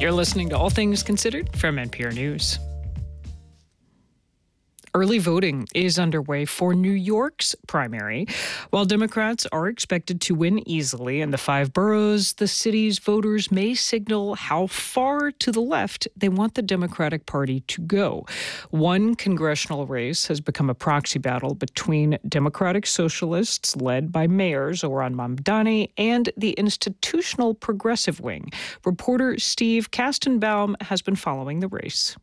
You're listening to All Things Considered from NPR News. Early voting is underway for New York's primary. While Democrats are expected to win easily in the 5 boroughs, the city's voters may signal how far to the left they want the Democratic Party to go. One congressional race has become a proxy battle between Democratic Socialists led by Mayor Zohran Mamdani and the institutional progressive wing. Reporter Steve Kastenbaum has been following the race.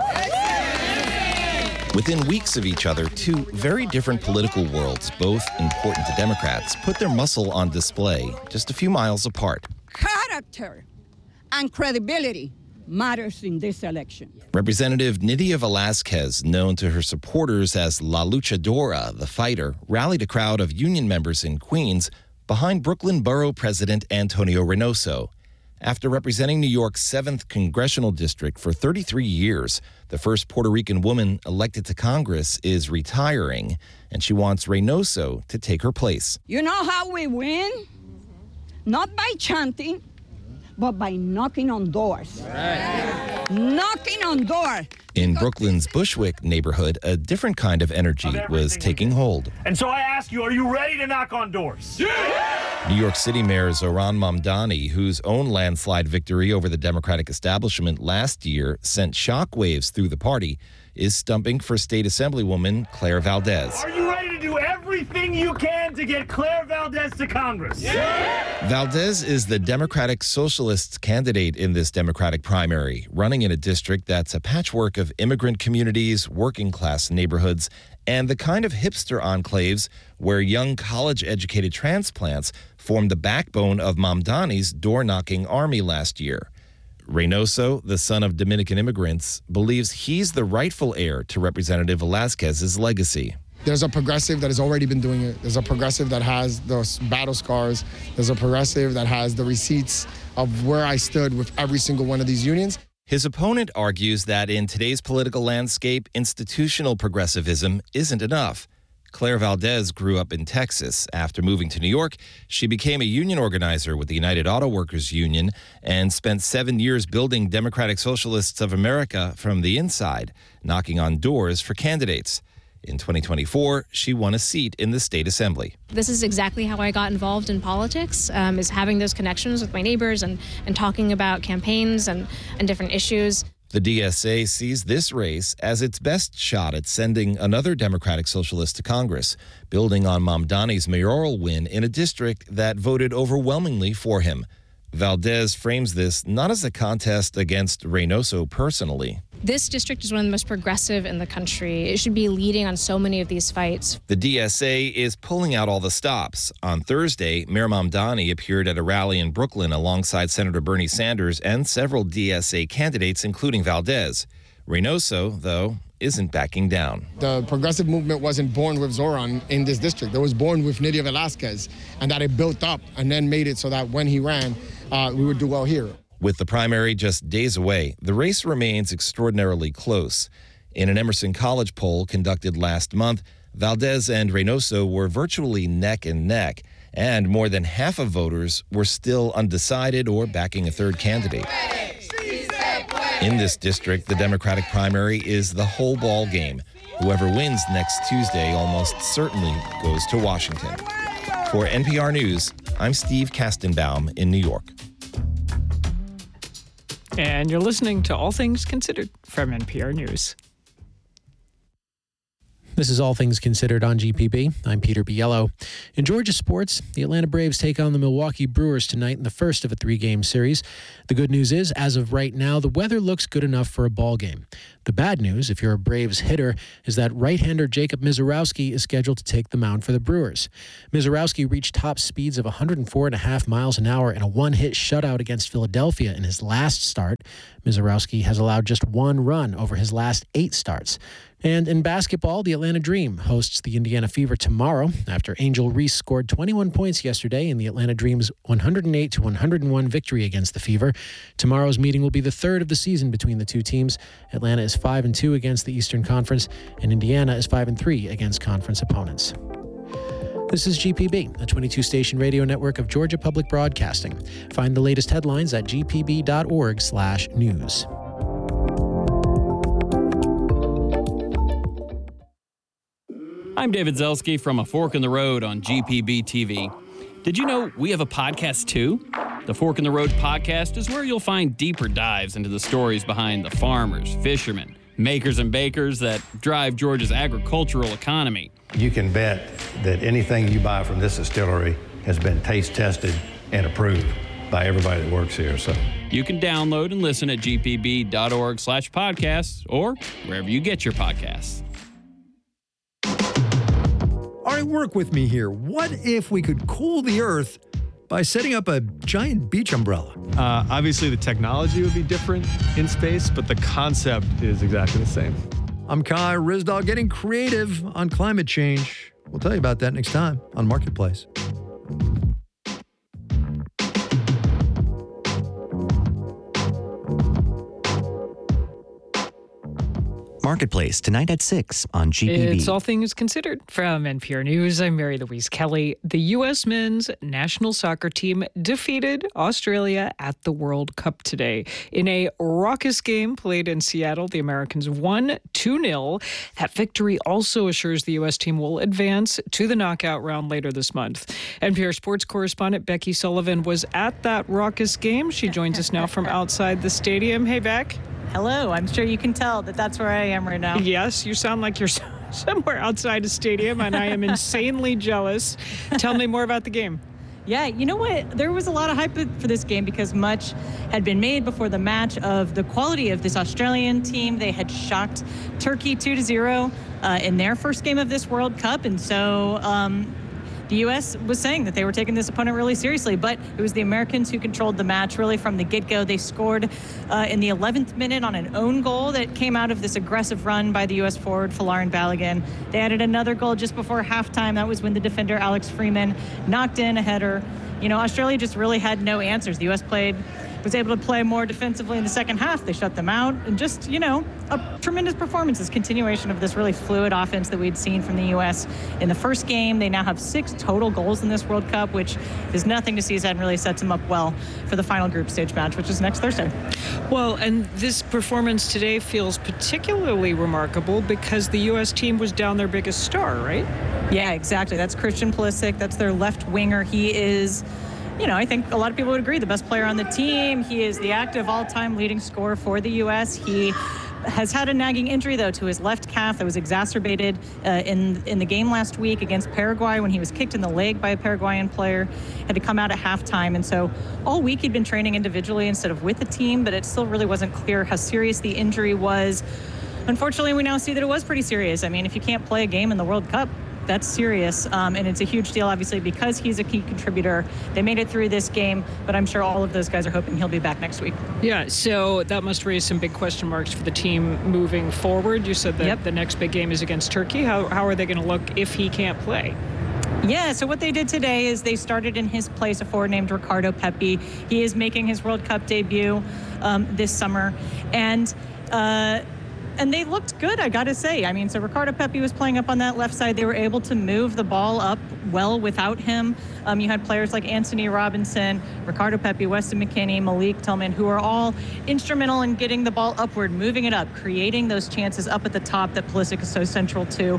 Within weeks of each other, 2 very different political worlds, both important to Democrats, put their muscle on display just a few miles apart. Character and credibility matters in this election. Representative Nydia Velázquez, known to her supporters as La Luchadora, the fighter, rallied a crowd of union members in Queens behind Brooklyn Borough President Antonio Reynoso. After representing New York's 7th congressional district for 33 years, the first Puerto Rican woman elected to Congress is retiring, and she wants Reynoso to take her place. You know how we win? Not by chanting, but by knocking on doors. Right. Knocking on doors. In Brooklyn's Bushwick neighborhood, a different kind of energy was taking hold. And so I ask you, are you ready to knock on doors? Yeah! New York City Mayor Zohran Mamdani, whose own landslide victory over the Democratic establishment last year sent shockwaves through the party, is stumping for State Assemblywoman Claire Valdez. Are you ready to do everything you can to get Claire Valdez to Congress? Yeah! Valdez is the Democratic Socialists candidate in this Democratic primary, running in a district that's a patchwork of immigrant communities, working-class neighborhoods, and the kind of hipster enclaves where young college-educated transplants formed the backbone of Mamdani's door-knocking army last year. Reynoso, the son of Dominican immigrants, believes he's the rightful heir to Representative Velázquez's legacy. There's a progressive that has already been doing it. There's a progressive that has those battle scars. There's a progressive that has the receipts of where I stood with every single one of these unions. His opponent argues that in today's political landscape, institutional progressivism isn't enough. Claire Valdez grew up in Texas. After moving to New York, she became a union organizer with the United Auto Workers Union and spent 7 years building Democratic Socialists of America from the inside, knocking on doors for candidates. In 2024, she won a seat in the state assembly. This is exactly how I got involved in politics, is having those connections with my neighbors and talking about campaigns and different issues. The DSA sees this race as its best shot at sending another Democratic Socialist to Congress, building on Mamdani's mayoral win in a district that voted overwhelmingly for him. Valdez frames this not as a contest against Reynoso personally. This district is one of the most progressive in the country. It should be leading on so many of these fights. The DSA is pulling out all the stops. On Thursday, Mayor Mamdani appeared at a rally in Brooklyn alongside Senator Bernie Sanders and several DSA candidates, including Valdez. Reynoso, though, isn't backing down. The progressive movement wasn't born with Zohran in this district. It was born with Nydia Velázquez, and that it built up and then made it so that when he ran, we would do well here. With the primary just days away, the race remains extraordinarily close. In an Emerson College poll conducted last month, Valdez and Reynoso were virtually neck and neck, and more than half of voters were still undecided or backing a third candidate. In this district, the Democratic primary is the whole ball game. Whoever wins next Tuesday almost certainly goes to Washington. For NPR News, I'm Steve Kastenbaum in New York. And you're listening to All Things Considered from NPR News. This is All Things Considered on GPB. I'm Peter Biello. In Georgia sports, the Atlanta Braves take on the Milwaukee Brewers tonight in the first of a 3-game series. The good news is, as of right now, the weather looks good enough for a ball game. The bad news, if you're a Braves hitter, is that right-hander Jacob Misiorowski is scheduled to take the mound for the Brewers. Misiorowski reached top speeds of 104.5 miles an hour in a one-hit shutout against Philadelphia in his last start. Misiorowski has allowed just 1 run over his last 8 starts. And in basketball, the Atlanta Dream hosts the Indiana Fever tomorrow after Angel Reese scored 21 points yesterday in the Atlanta Dream's 108-101 victory against the Fever. Tomorrow's meeting will be the third of the season between the two teams. Atlanta is 5-2 against the Eastern Conference, and Indiana is 5-3 against conference opponents. This is GPB, a 22-station radio network of Georgia Public Broadcasting. Find the latest headlines at gpb.org/news. I'm David Zelski from A Fork in the Road on GPB TV. Did you know we have a podcast too? The Fork in the Road podcast is where you'll find deeper dives into the stories behind the farmers, fishermen, makers and bakers that drive Georgia's agricultural economy. You can bet that anything you buy from this distillery has been taste tested and approved by everybody that works here. So you can download and listen at gpb.org/podcasts or wherever you get your podcasts. All right, work with me here. What if we could cool the Earth by setting up a giant beach umbrella? Obviously, the technology would be different in space, but the concept is exactly the same. I'm Kai Ryssdal, getting creative on climate change. We'll tell you about that next time on Marketplace. Marketplace tonight at 6 on GPB. It's All Things Considered from NPR News. I'm Mary Louise Kelly. The U.S. men's national soccer team defeated Australia at the World Cup today. In a raucous game played in Seattle, the Americans won 2-0. That victory also assures the U.S. team will advance to the knockout round later this month. NPR sports correspondent Becky Sullivan was at that raucous game. She joins us now from outside the stadium. Hey, Beck. Hello. I'm sure you can tell that that's where I am right now. Yes, you sound like you're somewhere outside a stadium, and I am insanely jealous. Tell me more about the game. Yeah, you know what? There was a lot of hype for this game because much had been made before the match of the quality of this Australian team. They had shocked Turkey 2-0 in their first game of this World Cup, and so the U.S. was saying that they were taking this opponent really seriously, but it was the Americans who controlled the match really from the get-go. They scored in the 11th minute on an own goal that came out of this aggressive run by the U.S. forward, Folarin Balogun. They added another goal just before halftime. That was when the defender, Alex Freeman, knocked in a header. You know, Australia just really had no answers. The U.S. was able to play more defensively in the second half. They shut them out, and just, you know, a tremendous performance. This continuation of this really fluid offense that we'd seen from the U.S. in the first game. They now have 6 total goals in this World Cup, which is nothing to sneeze at and really sets them up well for the final group stage match, which is next Thursday. Well, and this performance today feels particularly remarkable because the U.S. team was down their biggest star, right? Yeah, exactly. That's Christian Pulisic. That's their left winger. He is, you know, I think a lot of people would agree, the best player on the team. He is the active all-time leading scorer for the U.S. He has had a nagging injury, though, to his left calf that was exacerbated in the game last week against Paraguay when he was kicked in the leg by a Paraguayan player. Had to come out at halftime. And so all week he'd been training individually instead of with the team, but it still really wasn't clear how serious the injury was. Unfortunately, we now see that it was pretty serious. I mean, if you can't play a game in the World Cup, that's serious, and it's a huge deal, obviously, because he's a key contributor. They made it through this game, but I'm sure all of those guys are hoping he'll be back next week. Yeah, so that must raise some big question marks for the team moving forward. You said that the next big game is against Turkey. How are they going to look if he can't play? Yeah, so what they did today is they started in his place a forward named Ricardo Pepi. He is making his World Cup debut this summer, and they looked good, I got to say. I mean, so Ricardo Pepi was playing up on that left side. They were able to move the ball up well without him. You had players like Anthony Robinson, Ricardo Pepi, Weston McKennie, Malik Tillman, who are all instrumental in getting the ball upward, moving it up, creating those chances up at the top that Pulisic is so central to.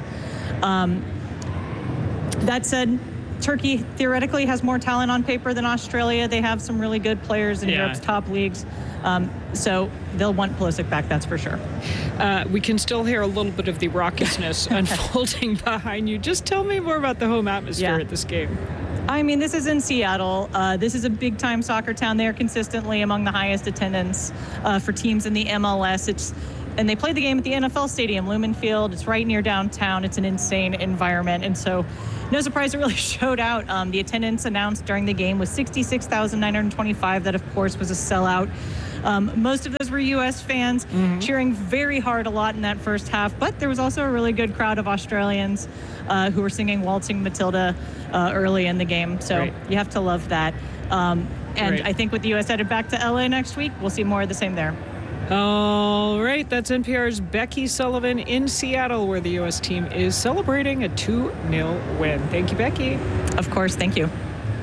That said, Turkey theoretically has more talent on paper than Australia. They have some really good players in Europe's top leagues. So they'll want Pulisic back, that's for sure. We can still hear a little bit of the raucousness unfolding behind you. Just tell me more about the home atmosphere at this game. I mean, this is in Seattle. This is a big-time soccer town. They are consistently among the highest attendance for teams in the MLS. And they play the game at the NFL Stadium, Lumen Field. It's right near downtown. It's an insane environment. And so no surprise, it really showed out. The attendance announced during the game was 66,925. That, of course, was a sellout. Most of those were U.S. fans cheering very hard a lot in that first half. But there was also a really good crowd of Australians who were singing Waltzing Matilda early in the game. So you have to love that. I think with the U.S. headed back to L.A. next week, we'll see more of the same there. All right, that's NPR's Becky Sullivan in Seattle, where the U.S. team is celebrating a 2-0 win. Thank you, Becky. Of course, thank you.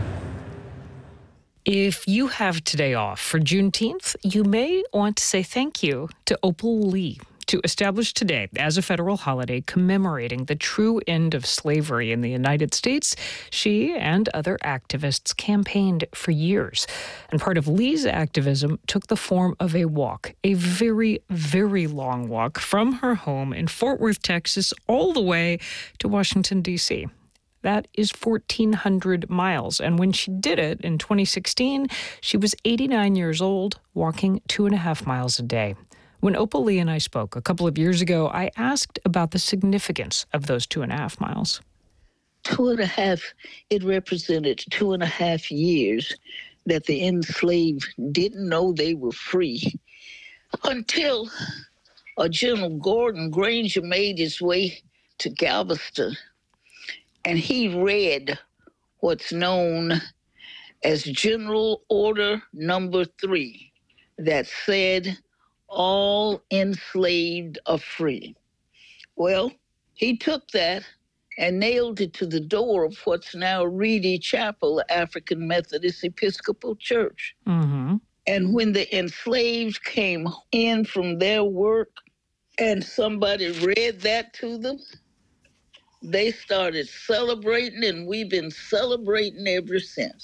If you have today off for Juneteenth, you may want to say thank you to Opal Lee to establish today as a federal holiday commemorating the true end of slavery in the United States. She and other activists campaigned for years. And part of Lee's activism took the form of a walk, a very, very long walk from her home in Fort Worth, Texas, all the way to Washington, D.C. That is 1,400 miles. And when she did it in 2016, she was 89 years old, walking 2.5 miles a day. When Opal Lee and I spoke a couple of years ago, I asked about the significance of those 2.5 miles. 2.5, it represented 2.5 years that the enslaved didn't know they were free until General Gordon Granger made his way to Galveston, and he read what's known as General Order Number 3 that said, all enslaved are free. Well, he took that and nailed it to the door of what's now Reedy Chapel, African Methodist Episcopal Church. Mm-hmm. And when the enslaved came in from their work and somebody read that to them, they started celebrating, and we've been celebrating ever since.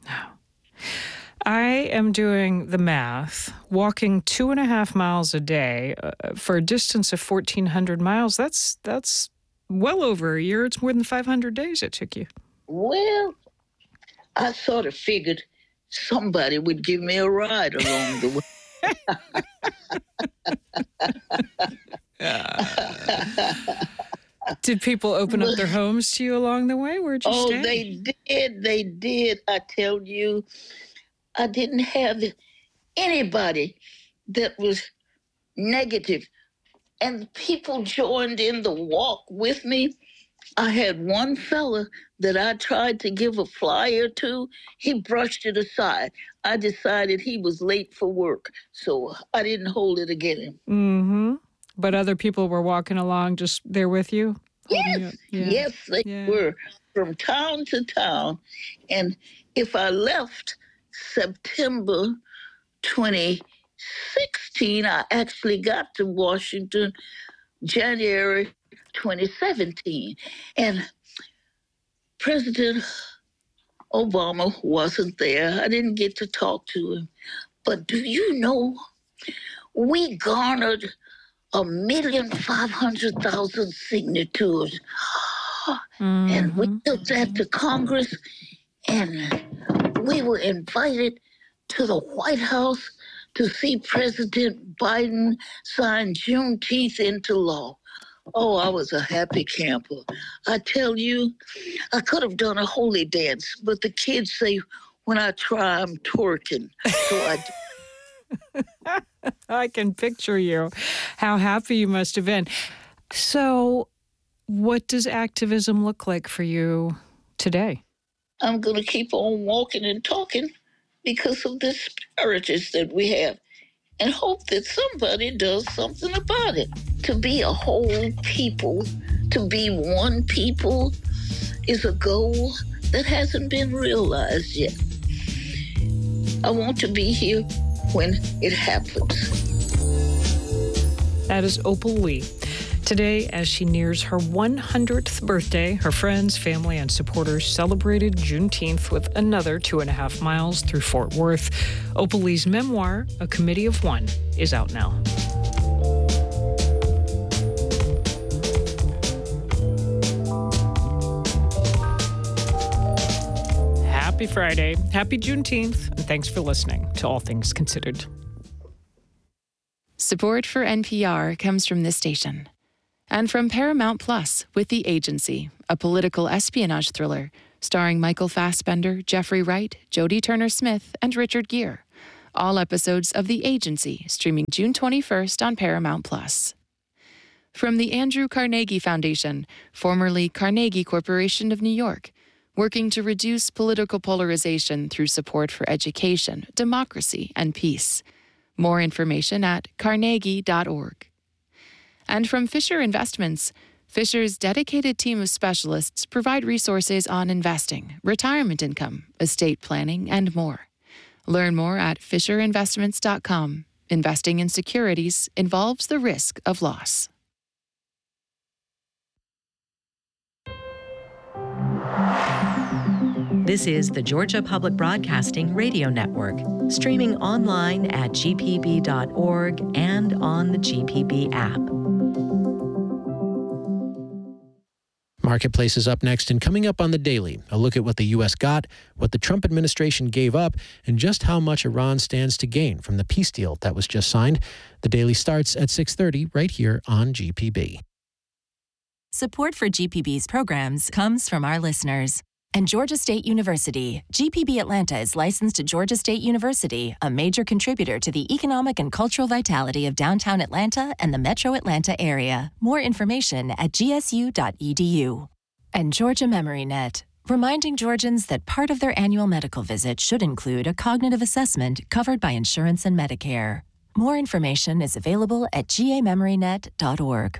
I am doing the math. Walking 2.5 miles a day for a distance of 1,400 miles, that's well over a year. It's more than 500 days it took you. Well, I sort of figured somebody would give me a ride along the way. Did people open up their homes to you along the way? Where'd you stay? Oh, they did. I tell you, I didn't have anybody that was negative. And people joined in the walk with me. I had one fella that I tried to give a flyer to. He brushed it aside. I decided he was late for work, so I didn't hold it against him. Mm-hmm. But other people were walking along just there with you? Yes, yes, they were, from town to town. And if I left September 2016, I actually got to Washington January 2017. And President Obama wasn't there. I didn't get to talk to him. But do you know, we garnered 1,500,000 signatures. Mm-hmm. And we took that to Congress, and we were invited to the White House to see President Biden sign Juneteenth into law. Oh, I was a happy camper. I tell you, I could have done a holy dance, but the kids say when I try, I'm twerking. So I I can picture you, how happy you must have been. So what does activism look like for you today? I'm going to keep on walking and talking because of the disparities that we have, and hope that somebody does something about it. To be a whole people, to be one people, is a goal that hasn't been realized yet. I want to be here when it happens. That is Opal Lee. Today, as she nears her 100th birthday, her friends, family, and supporters celebrated Juneteenth with another 2.5 miles through Fort Worth. Opal Lee's memoir, A Committee of One, is out now. Happy Friday, happy Juneteenth, and thanks for listening to All Things Considered. Support for NPR comes from this station and from Paramount Plus with The Agency, a political espionage thriller starring Michael Fassbender, Jeffrey Wright, Jodie Turner-Smith, and Richard Gere. All episodes of The Agency streaming June 21st on Paramount Plus. From the Andrew Carnegie Foundation, formerly Carnegie Corporation of New York, working to reduce political polarization through support for education, democracy, and peace. More information at carnegie.org. And from Fisher Investments, Fisher's dedicated team of specialists provide resources on investing, retirement income, estate planning, and more. Learn more at fisherinvestments.com. Investing in securities involves the risk of loss. This is the Georgia Public Broadcasting Radio Network, streaming online at gpb.org and on the GPB app. Marketplace is up next, and coming up on the Daily, a look at what the U.S. got, what the Trump administration gave up, and just how much Iran stands to gain from the peace deal that was just signed. The Daily starts at 6:30 right here on GPB. Support for GPB's programs comes from our listeners. And Georgia State University. GPB Atlanta is licensed to Georgia State University, a major contributor to the economic and cultural vitality of downtown Atlanta and the metro Atlanta area. More information at gsu.edu. And Georgia MemoryNet, reminding Georgians that part of their annual medical visit should include a cognitive assessment covered by insurance and Medicare. More information is available at gamemorynet.org.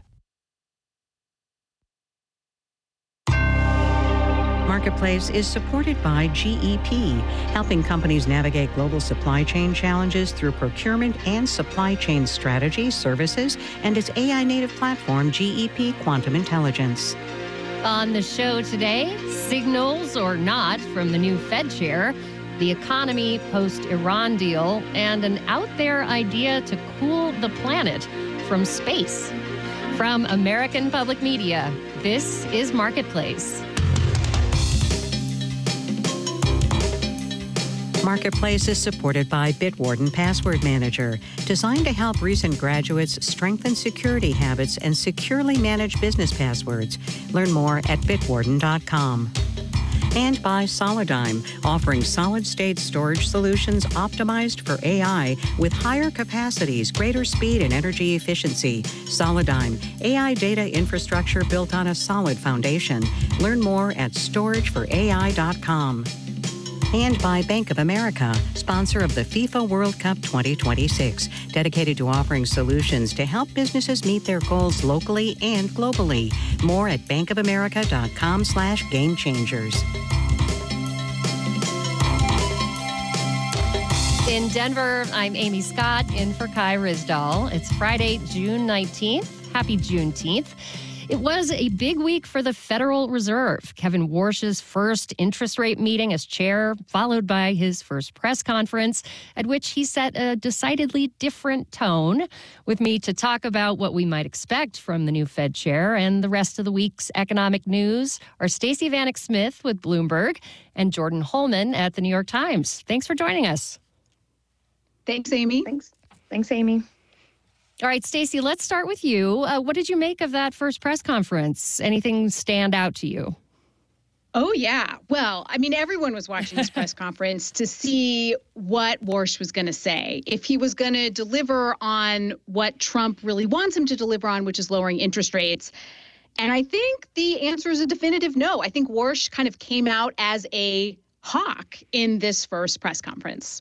Marketplace is supported by GEP, helping companies navigate global supply chain challenges through procurement and supply chain strategy, services, and its AI-native platform, GEP Quantum Intelligence. On the show today, signals or not from the new Fed chair, the economy post-Iran deal, and an out-there idea to cool the planet from space. From American Public Media, this is Marketplace. Marketplace is supported by Bitwarden Password Manager, designed to help recent graduates strengthen security habits and securely manage business passwords. Learn more at bitwarden.com. And by Solidigm, offering solid-state storage solutions optimized for AI with higher capacities, greater speed, and energy efficiency. Solidigm, AI data infrastructure built on a solid foundation. Learn more at storageforai.com. And by Bank of America, sponsor of the FIFA World Cup 2026, dedicated to offering solutions to help businesses meet their goals locally and globally. More at bankofamerica.com/gamechangers. In Denver, I'm Amy Scott, in for Kai Ryssdal. It's Friday, June 19th. Happy Juneteenth. It was a big week for the Federal Reserve. Kevin Warsh's first interest rate meeting as chair, followed by his first press conference, at which he set a decidedly different tone. With me to talk about what we might expect from the new Fed chair and the rest of the week's economic news are Stacey Vanek Smith with Bloomberg and Jordan Holman at the New York Times. Thanks for joining us. Thanks, Amy. Thanks, Amy. All right, Stacey, let's start with you. What did you make of that first press conference? Anything stand out to you? Oh, yeah. Well, I mean, everyone was watching this press conference to see what Warsh was going to say. If he was going to deliver on what Trump really wants him to deliver on, which is lowering interest rates. And I think the answer is a definitive no. I think Warsh kind of came out as a hawk in this first press conference.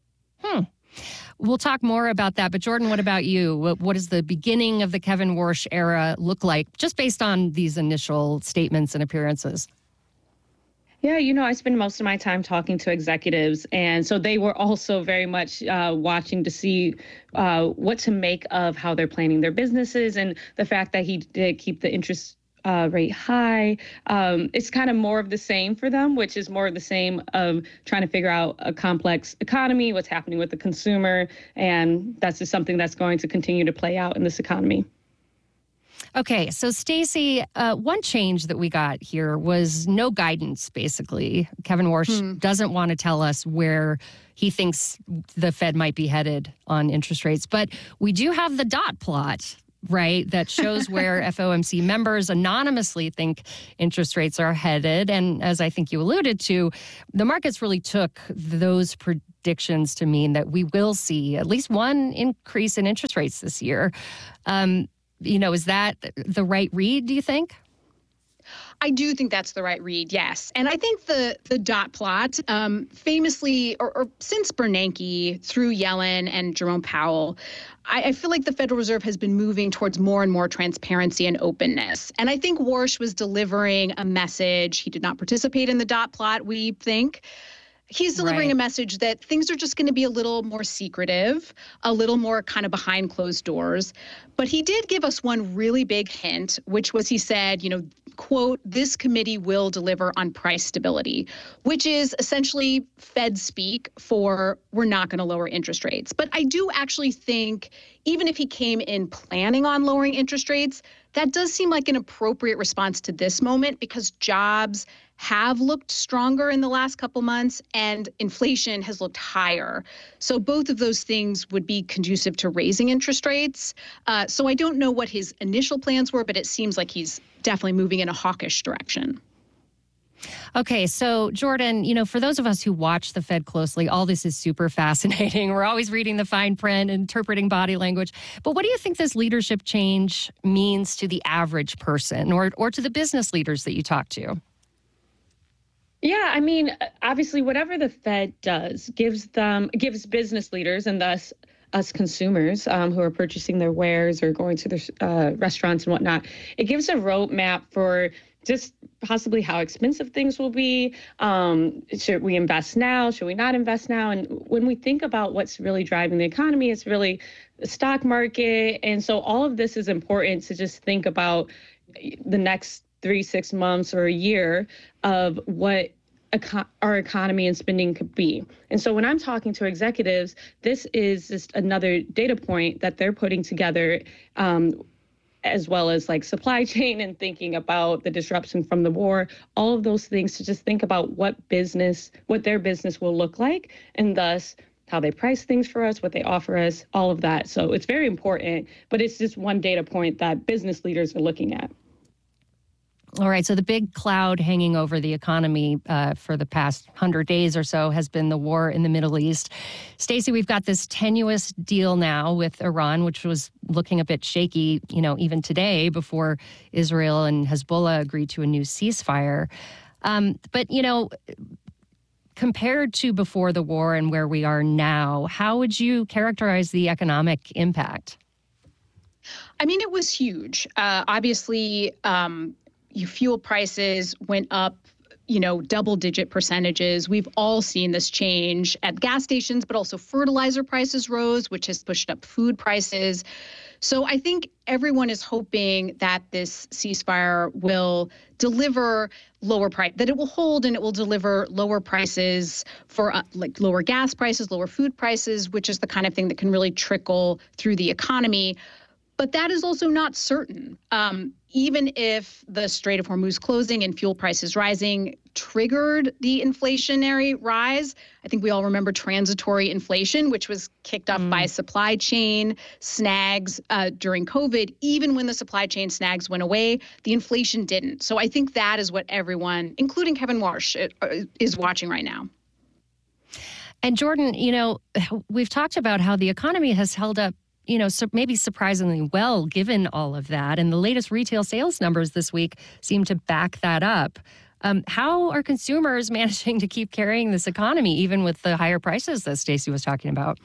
We'll talk more about that. But Jordan, what about you? What does the beginning of the Kevin Warsh era look like, just based on these initial statements and appearances? Yeah, I spend most of my time talking to executives. And so they were also very much watching to see what to make of how they're planning their businesses, and the fact that he did keep the interest rate high. It's kind of more of the same for them, which is more of the same of trying to figure out a complex economy, what's happening with the consumer. And that's just something that's going to continue to play out in this economy. Okay, so Stacey, one change that we got here was no guidance, basically. Kevin Warsh doesn't want to tell us where he thinks the Fed might be headed on interest rates. But we do have the dot plot, right, that shows where FOMC members anonymously think interest rates are headed. And as I think you alluded to, the markets really took those predictions to mean that we will see at least one increase in interest rates this year. Is that the right read, do you think? I do think that's the right read, yes. And I think the dot plot, famously, or since Bernanke, through Yellen and Jerome Powell, I feel like the Federal Reserve has been moving towards more and more transparency and openness. And I think Warsh was delivering a message. He did not participate in the dot plot, we think. He's delivering a message that things are just going to be a little more secretive, a little more kind of behind closed doors. But he did give us one really big hint, which was he said, quote, this committee will deliver on price stability, which is essentially Fed speak for we're not going to lower interest rates. But I do actually think even if he came in planning on lowering interest rates, that does seem like an appropriate response to this moment because jobs have looked stronger in the last couple months and inflation has looked higher. So both of those things would be conducive to raising interest rates. So I don't know what his initial plans were, but it seems like he's definitely moving in a hawkish direction. Okay, so Jordan, for those of us who watch the Fed closely, all this is super fascinating. We're always reading the fine print, interpreting body language. But what do you think this leadership change means to the average person or to the business leaders that you talk to? Yeah, I mean, obviously, whatever the Fed does gives business leaders and thus us consumers who are purchasing their wares or going to their restaurants and whatnot, it gives a roadmap for just possibly how expensive things will be. Should we invest now? Should we not invest now? And when we think about what's really driving the economy, it's really the stock market. And so all of this is important to just think about the next 3-6 months or a year of what our economy and spending could be. And so when I'm talking to executives, this is just another data point that they're putting together, as well as like supply chain and thinking about the disruption from the war, all of those things to just think about what their business will look like, and thus how they price things for us, what they offer us, all of that. So it's very important, but it's just one data point that business leaders are looking at. All right. So the big cloud hanging over the economy for the past 100 days or so has been the war in the Middle East. Stacey, we've got this tenuous deal now with Iran, which was looking a bit shaky, even today before Israel and Hezbollah agreed to a new ceasefire. But compared to before the war and where we are now, how would you characterize the economic impact? I mean, it was huge. Obviously, fuel prices went up, double-digit percentages. We've all seen this change at gas stations, but also fertilizer prices rose, which has pushed up food prices. So I think everyone is hoping that this ceasefire will deliver lower price, that it will hold and it will deliver lower prices for lower gas prices, lower food prices, which is the kind of thing that can really trickle through the economy. But that is also not certain. Even if the Strait of Hormuz closing and fuel prices rising triggered the inflationary rise, I think we all remember transitory inflation, which was kicked up by supply chain snags during COVID. Even when the supply chain snags went away, the inflation didn't. So I think that is what everyone, including Kevin Warsh, is watching right now. And Jordan, we've talked about how the economy has held up maybe surprisingly well, given all of that. And the latest retail sales numbers this week seem to back that up. How are consumers managing to keep carrying this economy, even with the higher prices that Stacey was talking about?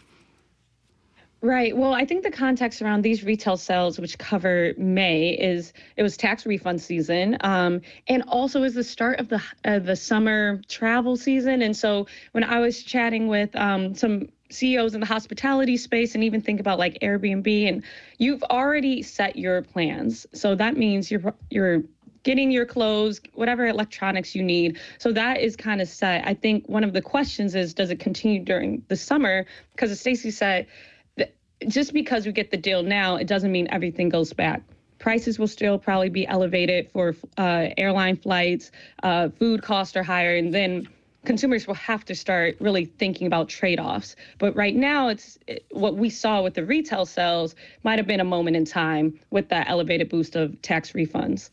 Right. Well, I think the context around these retail sales, which cover May, it was tax refund season, and also is the start of the summer travel season. And so when I was chatting with some CEOs in the hospitality space, and even think about like Airbnb, and you've already set your plans. So that means you're getting your clothes, whatever electronics you need. So that is kind of set. I think one of the questions is, does it continue during the summer? Because as Stacey said, just because we get the deal now, it doesn't mean everything goes back. Prices will still probably be elevated for airline flights. Food costs are higher, and then consumers will have to start really thinking about trade-offs. But right now, what we saw with the retail sales might have been a moment in time with that elevated boost of tax refunds.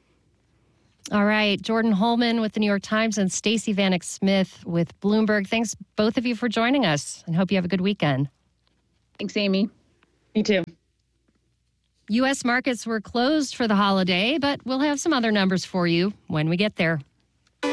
All right. Jordan Holman with the New York Times and Stacey Vanek Smith with Bloomberg. Thanks, both of you, for joining us, and hope you have a good weekend. Thanks, Amy. You too. U.S. markets were closed for the holiday, but we'll have some other numbers for you when we get there.